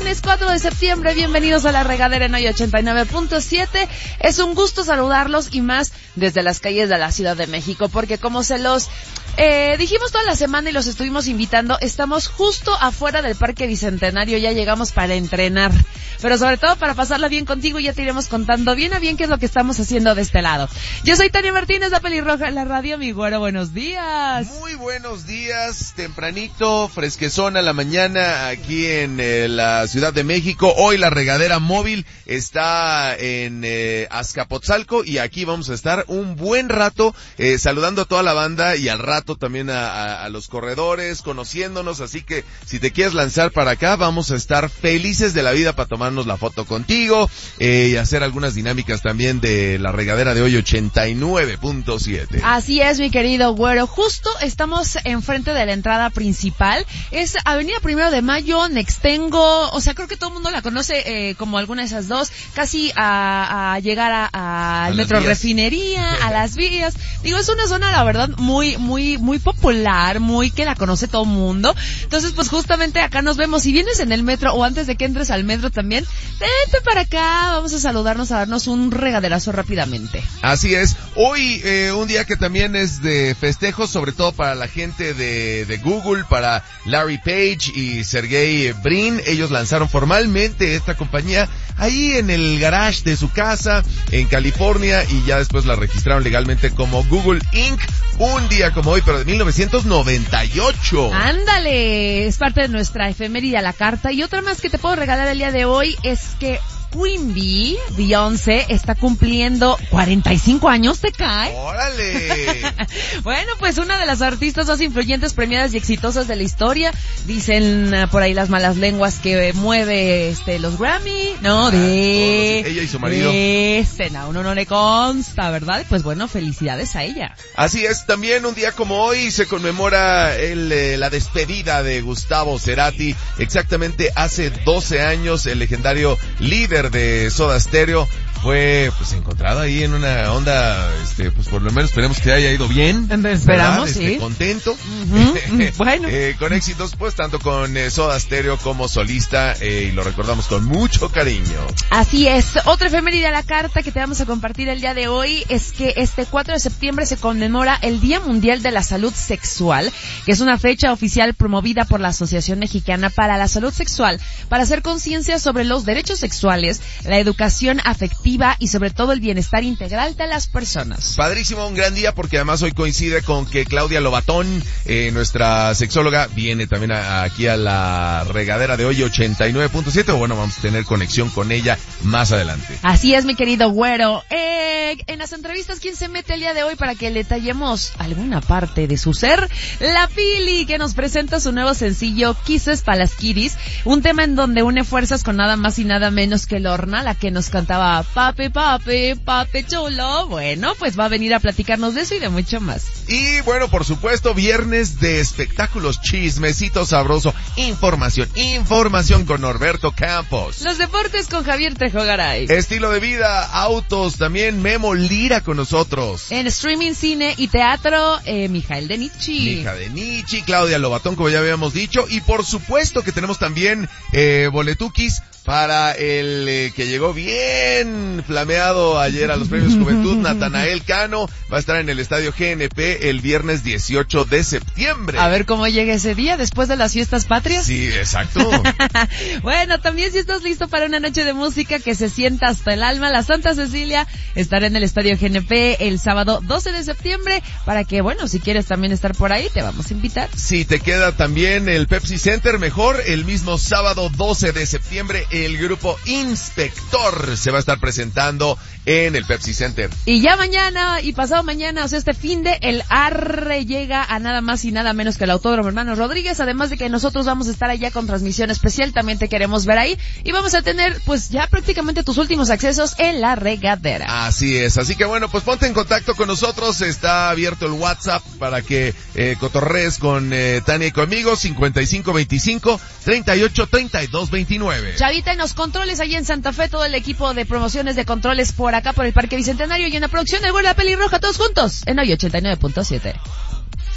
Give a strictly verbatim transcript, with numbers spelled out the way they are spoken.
viernes cuatro de septiembre, bienvenidos a La Regadera en hoy ochenta y nueve punto siete. Es un gusto saludarlos y más desde las calles de la Ciudad de México, porque como se los eh, dijimos toda la semana y los estuvimos invitando, estamos justo afuera del Parque Bicentenario, ya llegamos para entrenar, pero sobre todo para pasarla bien contigo, y ya te iremos contando bien a bien qué es lo que estamos haciendo de este lado. Yo soy Tania Martínez, la pelirroja en la radio, mi güero, buenos días. Muy buenos días, tempranito, fresquezona la mañana aquí en eh, la Ciudad de México. Hoy La Regadera móvil está en eh, Azcapotzalco y aquí vamos a estar un buen rato eh, saludando a toda la banda y al rato también a, a, a los corredores, conociéndonos, así que si te quieres lanzar para acá, vamos a estar felices de la vida para tomarnos la foto contigo eh, y hacer algunas dinámicas también de La Regadera de hoy ochenta y nueve punto siete. Así es, mi querido güero, justo estamos enfrente de la entrada principal, es Avenida Primero de Mayo, Nextengo, o sea, creo que todo el mundo la conoce eh, como alguna de esas dos, casi a, a llegar a, a, al Metro Refinería, a las vías. Digo, es una zona, la verdad, muy, muy, muy popular, muy que la conoce todo el mundo. Entonces, pues justamente acá nos vemos. Si vienes en el metro o antes de que entres al metro también, vente para acá, vamos a saludarnos, a darnos un regaderazo rápidamente. Así es. Hoy, eh, un día que también es de festejos, sobre todo para la gente de, de Google, para Larry Page y Sergey Brin. Ellos lanzaron formalmente esta compañía ahí en el garage de su casa en California y ya después la registraron legalmente como Google incorporated. Un día como hoy, pero de mil novecientos noventa y ocho. Ándale, es parte de nuestra efeméride a la carta. Y otra más que te puedo regalar el día de hoy es que Queen Bee, Beyoncé, está cumpliendo cuarenta y cinco años, ¿te cae? ¡Órale! Bueno, pues una de las artistas más influyentes, premiadas y exitosas de la historia. Dicen uh, por ahí las malas lenguas que mueve este los Grammy, ¿no? Ah, de... ella y su marido. De escena, a uno no le consta, ¿verdad? Pues bueno, felicidades a ella. Así es, también un día como hoy se conmemora el, eh, la despedida de Gustavo Cerati. Exactamente hace doce años, el legendario líder de Soda Stereo fue pues encontrado ahí en una onda, este, pues por lo menos esperemos que haya ido bien. Esperamos, este, sí. Contento. Uh-huh. Bueno. eh, con éxitos, pues tanto con eh, Soda Stereo como solista, eh, y lo recordamos con mucho cariño. Así es. Otra efeméride a la carta que te vamos a compartir el día de hoy es que este cuatro de septiembre se conmemora el Día Mundial de la Salud Sexual, que es una fecha oficial promovida por la Asociación Mexicana para la Salud Sexual, para hacer conciencia sobre los derechos sexuales, la educación afectiva y sobre todo el bienestar integral de las personas. Padrísimo, un gran día porque además hoy coincide con que Claudia Lobatón, eh, nuestra sexóloga, viene también a, a aquí a La Regadera de hoy ochenta y nueve punto siete. Bueno, vamos a tener conexión con ella más adelante. Así es, mi querido güero. Eh, en las entrevistas, ¿quién se mete el día de hoy para que le tallemos alguna parte de su ser? La Pili, que nos presenta su nuevo sencillo Kisses para las Kiddies, un tema en donde une fuerzas con nada más y nada menos que Lorna, la que nos cantaba Papi, papi, papi chulo. Bueno, pues va a venir a platicarnos de eso y de mucho más. Y bueno, por supuesto, viernes de espectáculos, chismecito sabroso, información, información con Norberto Campos. Los deportes con Javier Trejo Garay. Estilo de vida, autos, también Memo Lira con nosotros. En streaming, cine y teatro, eh, Mijael de Nietzsche. Mija de Nietzsche, Claudia Lobatón, como ya habíamos dicho. Y por supuesto que tenemos también eh, boletuquis para el eh, que llegó bien flameado ayer a los Premios Juventud, Natanael Cano, va a estar en el Estadio G N P el viernes dieciocho de septiembre. A ver cómo llega ese día después de las fiestas patrias. Sí, exacto. Bueno, también si estás listo para una noche de música que se sienta hasta el alma, la Santa Cecilia estará en el Estadio G N P el sábado doce de septiembre para que, bueno, si quieres también estar por ahí, te vamos a invitar. Si te queda también el Pepsi Center, mejor, el mismo sábado doce de septiembre, el grupo Inspector se va a estar presentando en el Pepsi Center. Y ya mañana y pasado mañana, o sea, este fin de, el Arre llega a nada más y nada menos que el Autódromo Hermanos Rodríguez, además de que nosotros vamos a estar allá con transmisión especial, también te queremos ver ahí, y vamos a tener, pues, ya prácticamente tus últimos accesos en La Regadera. Así es, así que bueno, pues ponte en contacto con nosotros, está abierto el WhatsApp para que eh, cotorrees con eh, Tania y conmigo, cincuenta y cinco veinticinco, treinta y ocho, treinta y dos veintinueve. Chavita en los controles, allí en Santa Fe, todo el equipo de promociones de controles por acá por el Parque Bicentenario, y en la producción el güero de la pelirroja, todos juntos en hoy ochenta y nueve punto siete.